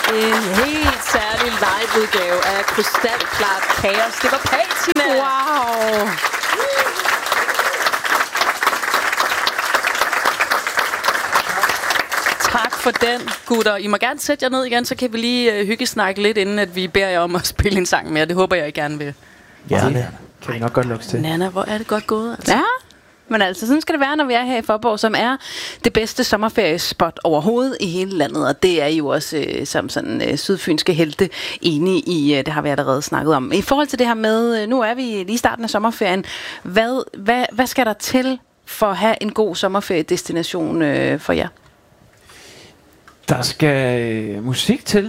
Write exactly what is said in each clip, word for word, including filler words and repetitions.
En helt særlig live-udgave af Krystalklart Kaos. Det var Patina. Wow. Tak for den, gutter. I må gerne sætte jer ned igen, så kan vi lige uh, hyggesnakke lidt, inden at vi beder jer om at spille en sang mere. Det håber jeg, I gerne vil. Ja, det kan vi nok godt lukke til. Nana, hvor er det godt gået, altså. Ja, men altså sådan skal det være, når vi er her i Faaborg, som er det bedste sommerferiespot overhovedet i hele landet. Og det er jo også øh, som sådan øh, sydfynske helte enige i, øh, det har vi allerede snakket om. I forhold til det her med, øh, nu er vi lige i starten af sommerferien. Hvad, hvad, hvad skal der til for at have en god sommerferiedestination øh, for jer? Der skal øh, musik til,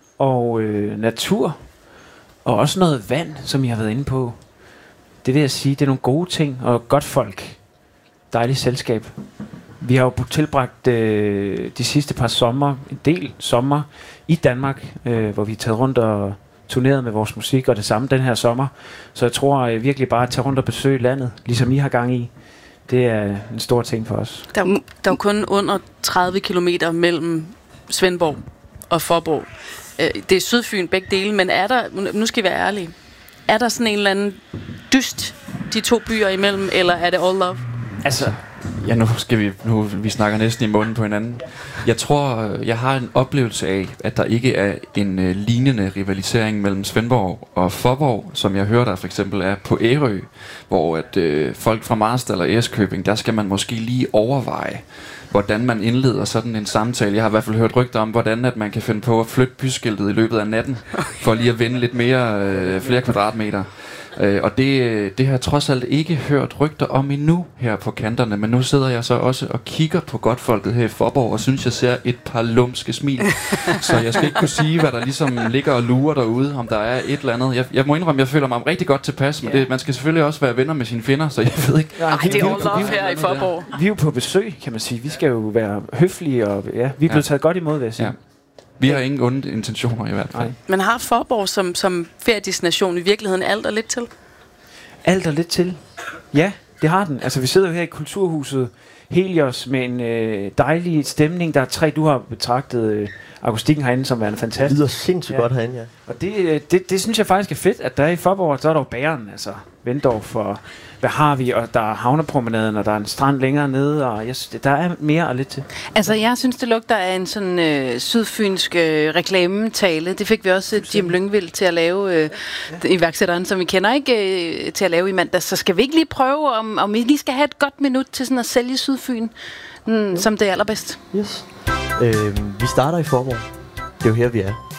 og øh, natur, og også noget vand, som I har været inde på. Det vil jeg sige, det er nogle gode ting, og godt folk. Dejligt selskab. Vi har jo tilbragt øh, de sidste par sommer, en del sommer i Danmark, øh, hvor vi har taget rundt og turneret med vores musik, og det samme den her sommer. Så jeg tror øh, virkelig bare at tage rundt og besøge landet, ligesom I har gang i. Det er en stor ting for os. Der er, jo, der er jo kun under tredive kilometer mellem Svendborg og Faaborg. Det er Sydfyn begge dele, men er der, nu skal vi være ærlige, er der sådan en eller anden dyst de to byer imellem, eller er det all love? Altså, ja, nu skal vi, nu vi snakker næsten i munden på hinanden. Jeg tror, jeg har en oplevelse af, at der ikke er en uh, lignende rivalisering mellem Svendborg og Faaborg, som jeg hører der for eksempel er på Ærø, hvor at uh, folk fra Marstal og Ærøskøbing, der skal man måske lige overveje, hvordan man indleder sådan en samtale. Jeg har i hvert fald hørt rygter om, hvordan at man kan finde på at flytte byskiltet i løbet af natten, for lige at vinde lidt mere, øh, flere kvadratmeter. Øh, og det, det har jeg trods alt ikke hørt rygter om endnu her på kanterne, men nu sidder jeg så også og kigger på godtfolket her i Faaborg, og synes, jeg ser et par lumske smil. Så jeg skal ikke kunne sige, hvad der ligesom ligger og lurer derude, om der er et eller andet. Jeg, jeg må indrømme, jeg føler mig rigtig godt tilpas, men det, man skal selvfølgelig også være venner med sine fjender, så jeg ved ikke. Nej, det er all love her i Faaborg. Vi er jo på besøg, kan man sige. Vi skal jo være høflige, og ja, vi er blevet ja. taget godt imod, vil jeg sige. Ja. Vi har ingen onde intentioner i hvert fald. Men har Faaborg som, som feriedestination i virkeligheden alt og lidt til? Alt og lidt til? Ja, det har den. Altså, vi sidder jo her i Kulturhuset Helios med en øh, dejlig stemning. Der er tre, du har betragtet øh, akustikken herinde som værende fantastisk. Det lyder sindssygt ja. godt herinde, ja. Og det, øh, det, det synes jeg faktisk er fedt, at der er i Faaborg, så er der jo bageren, altså Vendorf, og hvad har vi, og der er havnepromenaden, og der er en strand længere nede, og jeg synes, der er mere og lidt til. Altså, jeg synes, det lugter af en sådan øh, sydfynsk øh, reklametale. Det fik vi også øh, Jim Lyngvild til at lave, øh, ja. iværksætteren, som vi kender, ikke øh, til at lave i mandag. Så skal vi ikke lige prøve, om, om vi lige skal have et godt minut til sådan at sælge Sydfyn mm, som det allerbedst? Yes. Øh, vi starter i Faaborg. Det er jo her, vi er.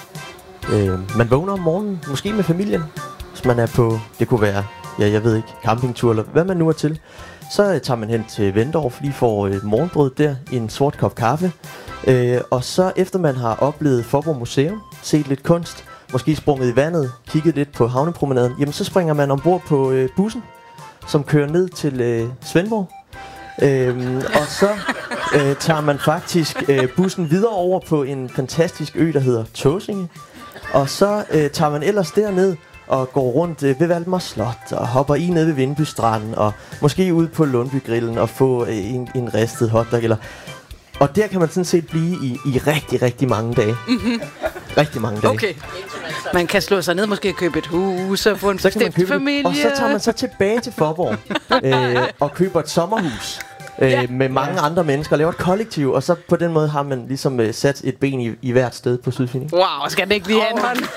Øh, man vågner om morgenen, måske med familien, hvis man er på, det kunne være, ja, jeg ved ikke, campingtur, eller hvad man nu er til. Så tager man hen til Vendorf, lige får øh, morgenbrød der, i en sort kop kaffe. Øh, og så efter man har oplevet Faaborg Museum, set lidt kunst, måske sprunget i vandet, kigget lidt på havnepromenaden, jamen så springer man ombord på øh, bussen, som kører ned til øh, Svendborg. Øhm, og så øh, tager man faktisk øh, bussen videre over på en fantastisk ø, der hedder Tåsinge. Og så øh, tager man ellers derned og går rundt øh, ved Valdemar Slot og hopper i ned ved Vindby Stranden og måske ud på Lundbygrillen og få øh, en, en ristet hotdog. Eller og der kan man sådan set blive i, i rigtig, rigtig mange dage. Mm-hmm. Rigtig mange dage. Okay. Man kan slå sig ned, måske købe et hus og få en bestemt familie. Og så tager man så tilbage til Faaborg øh, og køber et sommerhus. Øh, ja. Med mange andre mennesker, laver et kollektiv, og så på den måde har man ligesom øh, sat et ben i, i hvert sted på Sydfyn. Wow, skal det ikke lige have en hånd?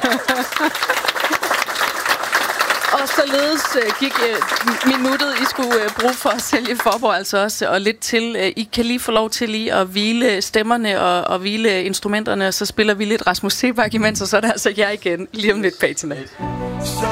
Og således uh, gik uh, minuttet, I skulle uh, bruge for at sælge Faaborg altså også, og lidt til. Uh, I kan lige få lov til lige at hvile stemmerne og, og hvile instrumenterne, og så spiller vi lidt Rasmus Seebach imens, og så er det altså jer igen lige om lidt, Patina.